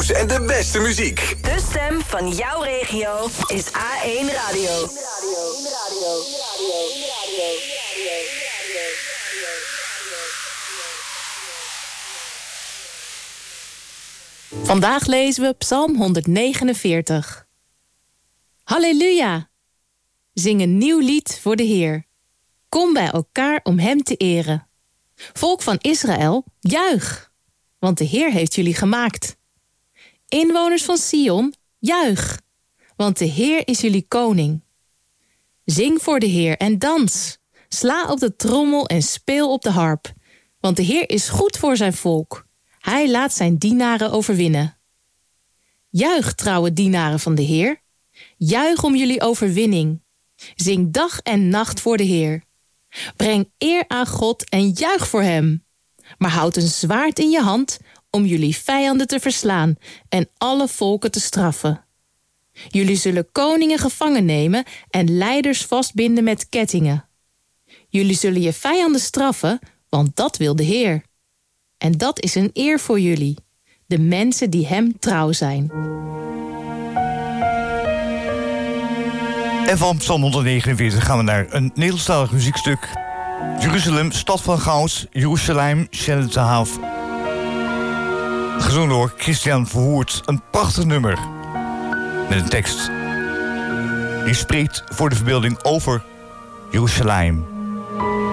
nieuws en de beste muziek. De stem van jouw regio is A1 Radio. Vandaag lezen we Psalm 149. Halleluja! Zing een nieuw lied voor de Heer. Kom bij elkaar om hem te eren. Volk van Israël, juich! Want de Heer heeft jullie gemaakt. Inwoners van Sion, juich! Want de Heer is jullie koning. Zing voor de Heer en dans. Sla op de trommel en speel op de harp. Want de Heer is goed voor zijn volk. Hij laat zijn dienaren overwinnen. Juich, trouwe dienaren van de Heer. Juich om jullie overwinning. Zing dag en nacht voor de Heer. Breng eer aan God en juich voor hem. Maar houd een zwaard in je hand om jullie vijanden te verslaan en alle volken te straffen. Jullie zullen koningen gevangen nemen en leiders vastbinden met kettingen. Jullie zullen je vijanden straffen, want dat wil de Heer. En dat is een eer voor jullie, de mensen die hem trouw zijn. En van Psalm 149 gaan we naar een Nederlandstalig muziekstuk. Jeruzalem, stad van goud, Jeruzalem, Shellet te Haaf. Gezongen door Christian Verhoert, een prachtig nummer. Met een tekst die spreekt voor de verbeelding over Jeruzalem.